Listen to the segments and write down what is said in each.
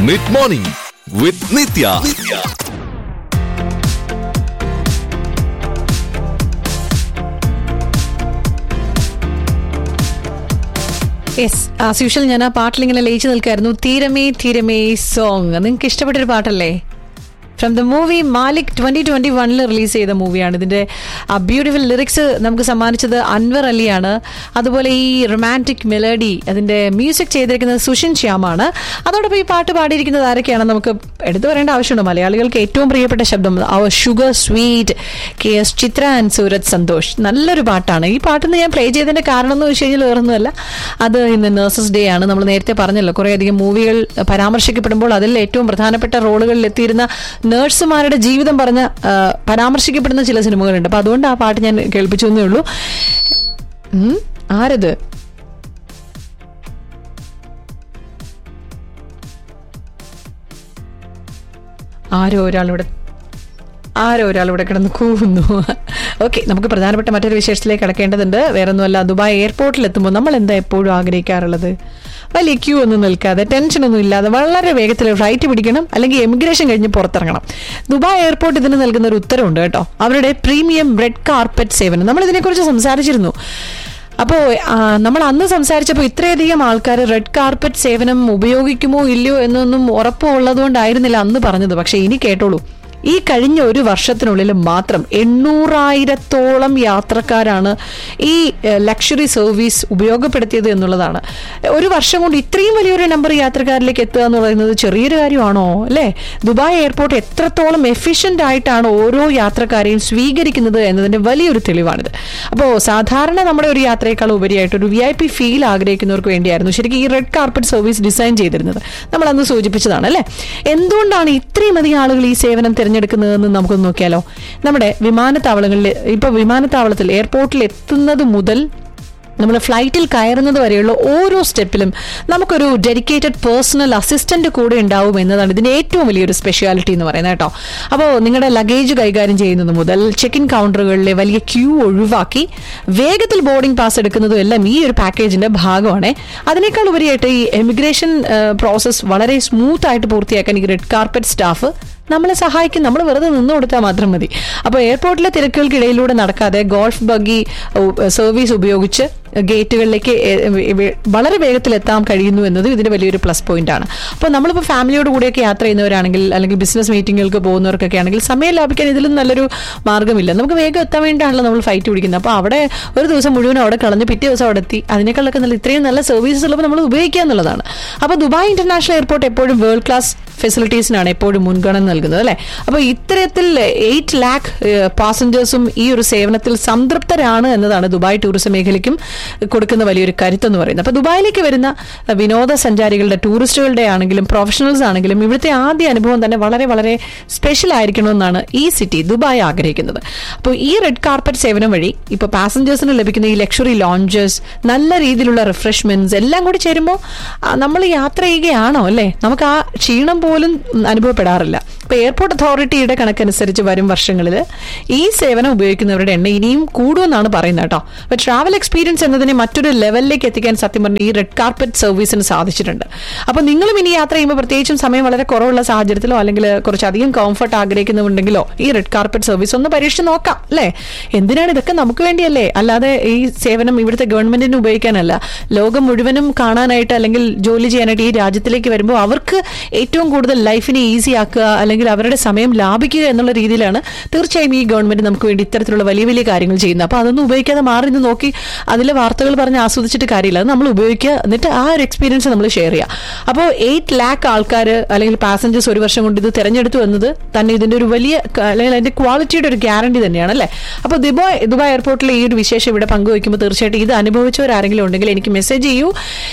Mid Morning with Nitya. Yes, as usual ഞാൻ ആ പാട്ടിലിങ്ങനെ ലയിച്ചു നിൽക്കായിരുന്നു. തീരമേ തീരമേ സോങ് നിങ്ങൾക്ക് ഇഷ്ടപ്പെട്ടൊരു പാട്ടല്ലേ? From the movie Malik 2021 release ചെയ്ത മൂവിയാണ്. ഇതിന്റെ ആ ബ്യൂട്ടിഫുൾ ലിറിക്സ് നമുക്ക് സമ്മാനിച്ചത് അൻവർ അലിയാണ്. അതുപോലെ ഈ റൊമാൻറ്റിക് മെലഡി അതിന്റെ മ്യൂസിക് ചെയ്തിരിക്കുന്നത് സുഷിൻ ശ്യാമാണ്. അതോടൊപ്പം ഈ പാട്ട് പാടിയിരിക്കുന്നത് ആരൊക്കെയാണ് നമുക്ക് എടുത്തു പറയേണ്ട ആവശ്യമുണ്ട്. മലയാളികൾക്ക് ഏറ്റവും പ്രിയപ്പെട്ട ശബ്ദം അവർ sugar sweet KS Chithra and Sooraj Santhosh. നല്ലൊരു പാട്ടാണ്. ഈ പാട്ടിന് ഞാൻ പ്ലേ ചെയ്തതിന്റെ കാരണം എന്ന് വെച്ച് കഴിഞ്ഞാൽ വേറൊന്നുമല്ല, അത് ഇന്ന് നഴ്സസ് ഡേ ആണ്. നമ്മൾ നേരത്തെ പറഞ്ഞല്ലോ, കുറേയധികം മൂവികൾ പരാമർശിക്കപ്പെടുമ്പോൾ അതിൽ ഏറ്റവും പ്രധാനപ്പെട്ട റോളുകളിൽ എത്തിയിരുന്ന നഴ്സുമാരുടെ ജീവിതം പരാമർശിക്കപ്പെടുന്ന ചില സിനിമകളുണ്ട്. അപ്പൊ അതുകൊണ്ട് ആ പാട്ട് ഞാൻ കേൾപ്പിച്ചു എന്നേ ഉള്ളൂ. ആരത്? ആരോ ഒരാളിവിടെ കിടന്ന് കൂവുന്നു. ഓക്കെ, നമുക്ക് പ്രധാനപ്പെട്ട മറ്റൊരു വിശേഷത്തിലേക്ക് കടക്കേണ്ടതുണ്ട്. വേറൊന്നുമല്ല, ദുബായ് എയർപോർട്ടിൽ എത്തുമ്പോൾ നമ്മൾ എന്താ എപ്പോഴും ആഗ്രഹിക്കാറുള്ളത്? വലിയ ക്യൂ ഒന്നും നിൽക്കാതെ, ടെൻഷനൊന്നും ഇല്ലാതെ വളരെ വേഗത്തിൽ ഫ്ലൈറ്റ് പിടിക്കണം, അല്ലെങ്കിൽ എമിഗ്രേഷൻ കഴിഞ്ഞ് പുറത്തിറങ്ങണം. ദുബായ് എയർപോർട്ട് ഇതിന് നൽകുന്ന ഒരു ഉത്തരവുണ്ട് കേട്ടോ. അവരുടെ പ്രീമിയം റെഡ് കാർപ്പറ്റ് സേവനം, നമ്മൾ ഇതിനെക്കുറിച്ച് സംസാരിച്ചിരുന്നു. അപ്പോൾ നമ്മൾ അന്ന് സംസാരിച്ചപ്പോൾ ഇത്രയധികം ആൾക്കാർ റെഡ് കാർപ്പറ്റ് സേവനം ഉപയോഗിക്കുമോ ഇല്ലയോ എന്നൊന്നും ഉറപ്പുള്ളതുകൊണ്ടായിരുന്നില്ല അന്ന് പറഞ്ഞത്. പക്ഷെ ഇനി കേട്ടോളൂ, ഈ കഴിഞ്ഞ ഒരു വർഷത്തിനുള്ളിൽ മാത്രം 800,000-ഓളം യാത്രക്കാരാണ് ഈ ലക്ഷറി സർവീസ് ഉപയോഗപ്പെടുത്തിയത് എന്നുള്ളതാണ്. ഒരു വർഷം കൊണ്ട് ഇത്രയും വലിയൊരു നമ്പർ യാത്രക്കാരിലേക്ക് എത്തുക എന്ന് പറയുന്നത് ചെറിയൊരു കാര്യമാണോ അല്ലേ? ദുബായ് എയർപോർട്ട് എത്രത്തോളം എഫിഷ്യന്റ് ആയിട്ടാണ് ഓരോ യാത്രക്കാരെയും സ്വീകരിക്കുന്നത് എന്നതിന്റെ വലിയൊരു തെളിവാണിത്. അപ്പോൾ സാധാരണ നമ്മുടെ ഒരു യാത്രയേക്കാൾ ഉപരിയായിട്ട് ഒരു VIP ഫീൽ ആഗ്രഹിക്കുന്നവർക്ക് വേണ്ടിയായിരുന്നു ശരിക്കും ഈ റെഡ് കാർപ്പറ്റ് സർവീസ് ഡിസൈൻ ചെയ്തിരുന്നത്. നമ്മൾ അന്ന് സൂചിപ്പിച്ചതാണ് അല്ലേ? എന്തുകൊണ്ടാണ് ഇത്രയും അധികം ആളുകൾ ഈ സേവനം തിരഞ്ഞെടുക്കുന്നതെന്ന് നമുക്കൊന്ന് നോക്കിയാലോ. നമ്മുടെ വിമാനത്താവളത്തിൽ എയർപോർട്ടിൽ എത്തുന്നത് മുതൽ നമ്മൾ ഫ്ലൈറ്റിൽ കയറുന്നത് വരെയുള്ള ഓരോ സ്റ്റെപ്പിലും നമുക്കൊരു ഡെഡിക്കേറ്റഡ് പേഴ്സണൽ അസിസ്റ്റന്റ് കൂടെ ഉണ്ടാവും എന്നതാണ് ഇതിന്റെ ഏറ്റവും വലിയൊരു സ്പെഷ്യാലിറ്റി എന്ന് പറയുന്നത് കേട്ടോ. അപ്പോൾ നിങ്ങളുടെ ലഗേജ് കൈകാര്യം ചെയ്യുന്നത് മുതൽ ചെക്ക് ഇൻ കൗണ്ടറുകളിലെ വലിയ ക്യൂ ഒഴിവാക്കി വേഗത്തിൽ ബോർഡിംഗ് പാസ് എടുക്കുന്നതും എല്ലാം ഈ ഒരു പാക്കേജിന്റെ ഭാഗമാണ്. അതിനേക്കാൾ ഉപരിയായിട്ട് ഈ എമിഗ്രേഷൻ പ്രോസസ് വളരെ സ്മൂത്ത് ആയിട്ട് പൂർത്തിയാക്കാൻ ഈ റെഡ് കാർപ്പറ്റ് സ്റ്റാഫ് നമ്മളെ സഹായിക്കും. നമ്മൾ വെറുതെ നിന്ന് കൊടുത്താൽ മാത്രം മതി. അപ്പോൾ എയർപോർട്ടിലെ തിരക്കുകൾക്കിടയിലൂടെ നടക്കാതെ ഗോൾഫ് ബഗ്ഗി സർവീസ് ഉപയോഗിച്ച് ഗേറ്റുകളിലേക്ക് വളരെ വേഗത്തിൽ എത്താൻ കഴിയുന്നു എന്നത് ഇതിന്റെ വലിയൊരു പ്ലസ് പോയിന്റ് ആണ്. അപ്പോൾ നമ്മളിപ്പോൾ ഫാമിലിയോട് കൂടിയൊക്കെ യാത്ര ചെയ്യുന്നവരാണെങ്കിൽ, അല്ലെങ്കിൽ ബിസിനസ് മീറ്റിങ്ങുകൾക്ക് പോകുന്നവർക്കൊക്കെ ആണെങ്കിൽ സമയം ലാഭിക്കാൻ ഇതിലും നല്ലൊരു മാർഗ്ഗമില്ല. നമുക്ക് വേഗം എത്താൻ വേണ്ടിയാണല്ലോ നമ്മൾ ഫ്ലൈറ്റ് പിടിക്കുന്നത്. അപ്പോൾ അവിടെ ഒരു ദിവസം മുഴുവൻ അവിടെ കളഞ്ഞ് പിറ്റേ ദിവസം അവിടെ എത്തി അതിനേക്കാളൊക്കെ നല്ല ഇത്രയും നല്ല സർവീസസ് ഉള്ളപ്പോൾ നമ്മൾ ഉപയോഗിക്കുക എന്നുള്ളതാണ്. അപ്പോൾ ദുബായ് ഇന്റർനാഷണൽ എയർപോർട്ട് എപ്പോഴും വേൾഡ് ക്ലാസ് ഫെസിലിറ്റീസിനാണ് എപ്പോഴും മുൻഗണന നൽകുന്നത് അല്ലേ? അപ്പോൾ ഇത്തരത്തിൽ 8 lakh പാസഞ്ചേഴ്സും ഈ ഒരു സേവനത്തിൽ സംതൃപ്തരാണ് എന്നതാണ് ദുബായ് ടൂറിസം മേഖലയ്ക്കും കൊടുക്കുന്ന വലിയൊരു കരുത്തെന്ന് പറയുന്നത്. അപ്പോൾ ദുബായിലേക്ക് വരുന്ന വിനോദസഞ്ചാരികളുടെ, ടൂറിസ്റ്റുകളുടെ ആണെങ്കിലും പ്രൊഫഷണൽസ് ആണെങ്കിലും ഇവിടുത്തെ ആദ്യ അനുഭവം തന്നെ വളരെ വളരെ സ്പെഷ്യൽ ആയിരിക്കണമെന്നാണ് ഈ സിറ്റി ദുബായ് ആഗ്രഹിക്കുന്നത്. അപ്പോൾ ഈ റെഡ് കാർപ്പറ്റ് സേവനം വഴി ഇപ്പോൾ പാസഞ്ചേഴ്സിന് ലഭിക്കുന്ന ഈ ലക്ഷറി ലോഞ്ചസ്, നല്ല രീതിയിലുള്ള റിഫ്രഷ്മെന്റ്സ് എല്ലാം കൂടി ചേരുമ്പോൾ നമ്മൾ യാത്ര ചെയ്യുകയാണോ അല്ലേ? നമുക്ക് ആ ക്ഷീണം പോലും അനുഭവപ്പെടാറില്ല. ഇപ്പൊ എയർപോർട്ട് അതോറിറ്റിയുടെ കണക്കനുസരിച്ച് വരും വർഷങ്ങളിൽ ഈ സേവനം ഉപയോഗിക്കുന്നവരുടെ എണ്ണം ഇനിയും കൂടുമെന്നാണ് പറയുന്നത് കേട്ടോ. അപ്പൊ ട്രാവൽ എക്സ്പീരിയൻസ് എന്നതിനെ മറ്റൊരു ലെവലിലേക്ക് എത്തിക്കാൻ സത്യം പറഞ്ഞ ഈ റെഡ് കാർപ്പറ്റ് സർവീസിന് സാധിച്ചിട്ടുണ്ട്. അപ്പൊ നിങ്ങളും ഇനി യാത്ര ചെയ്യുമ്പോൾ പ്രത്യേകിച്ചും സമയം വളരെ കുറവുള്ള സാഹചര്യത്തിലോ അല്ലെങ്കിൽ കുറച്ചധികം കംഫർട്ട് ആഗ്രഹിക്കുന്നുണ്ടെങ്കിലോ ഈ റെഡ് കാർപ്പറ്റ് സർവീസ് ഒന്ന് പരീക്ഷിച്ച് നോക്കാം അല്ലേ? എന്തിനാണ് ഇതൊക്കെ? നമുക്ക് വേണ്ടിയല്ലേ, അല്ലാതെ ഈ സേവനം ഇവിടുത്തെ ഗവൺമെന്റിന് ഉപയോഗിക്കാനല്ല. ലോകം മുഴുവനും കാണാനായിട്ട് അല്ലെങ്കിൽ ജോലി ചെയ്യാനായിട്ട് ഈ രാജ്യത്തിലേക്ക് വരുമ്പോൾ അവർക്ക് ഏറ്റവും കൂടുതൽ ലൈഫിനെ ഈസി ആക്കുക അല്ലെങ്കിൽ അവരുടെ സമയം ലാഭിക്കുക എന്നുള്ള രീതിയിലാണ് തീർച്ചയായും ഈ ഗവൺമെന്റ് നമുക്ക് വേണ്ടി ഇത്തരത്തിലുള്ള വലിയ വലിയ കാര്യങ്ങൾ ചെയ്യുന്നത്. അപ്പോൾ അതൊന്നും ഉപയോഗിക്കാതെ മാറി നിന്ന് നോക്കി അതിലെ വാർത്തകൾ പറഞ്ഞ് ആസ്വദിച്ചിട്ട് കാര്യമില്ല. അത് നമ്മൾ ഉപയോഗിക്കുക, എന്നിട്ട് ആ ഒരു എക്സ്പീരിയൻസ് നമ്മൾ ഷെയർ ചെയ്യുക. അപ്പോൾ 8 lakh ആൾക്കാർ അല്ലെങ്കിൽ പാസഞ്ചേഴ്സ് ഒരു വർഷം കൊണ്ട് ഇത് തിരഞ്ഞെടുത്തു എന്നത് തന്നെ ഇതിന്റെ ഒരു വലിയ, അല്ലെങ്കിൽ അതിന്റെ ക്വാളിറ്റിയുടെ ഒരു ഗ്യാരണ്ടി തന്നെയാണ് അല്ലേ? അപ്പോൾ ദുബായ് എയർപോർട്ടിലെ ഈ ഒരു വിശേഷം ഇവിടെ പങ്കുവയ്ക്കുമ്പോൾ തീർച്ചയായിട്ടും ഇത് അനുഭവിച്ചവരാരെങ്കിലും ഉണ്ടെങ്കിൽ എനിക്ക് മെസ്സേജ് ചെയ്യൂ.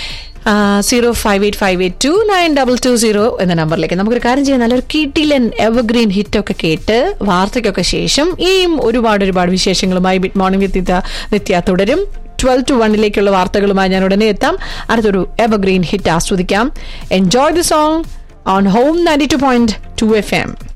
0585829220 എന്ന നമ്പറിലേക്ക്. നമുക്കൊരു കാര്യം ചെയ്യാം, നല്ലൊരു കിടിലൻ എവർഗ്രീൻ ഹിറ്റൊക്കെ കേട്ട് വാർത്തയ്ക്കൊക്കെ ശേഷം ഈയും ഒരുപാട് വിശേഷങ്ങളുമായി മിഡ് മോർണിംഗ് വിത്ത് നിത്യ തുടരും. 12 to 1 വാർത്തകളുമായി ഞാൻ ഉടനെ എത്താം. അടുത്തൊരു എവർഗ്രീൻ ഹിറ്റ് ആസ്വദിക്കാം. Enjoy the song on home 92.2 FM.